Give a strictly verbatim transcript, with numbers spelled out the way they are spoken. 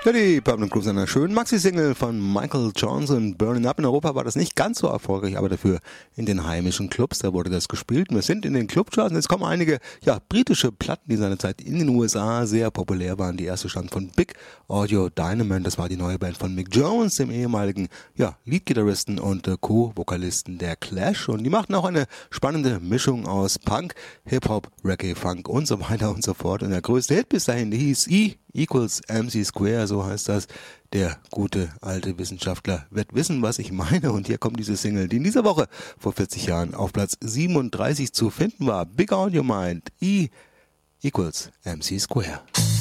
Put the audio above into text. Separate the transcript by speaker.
Speaker 1: Ja, die Purple Grooves einer schönen Maxi-Single von Michael Johnson, Burning Up. In Europa war das nicht ganz so erfolgreich, aber dafür in den heimischen Clubs, da wurde das gespielt. Wir sind in den Clubcharts und jetzt kommen einige ja, britische Platten, die seinerzeit in den U S A sehr populär waren. Die erste stand von Big Audio Dynamite, das war die neue Band von Mick Jones, dem ehemaligen ja, Leadgitarristen und äh, Co-Vokalisten der Clash. Und die machten auch eine spannende Mischung aus Punk, Hip-Hop, Reggae, Funk und so weiter und so fort. Und der größte Hit bis dahin hieß E equals M C Square, so heißt das. Der gute alte Wissenschaftler wird wissen, was ich meine. Und hier kommt diese Single, die in dieser Woche vor vierzig Jahren auf Platz siebenunddreißig zu finden war. Big Audio Mind, E equals M C Square.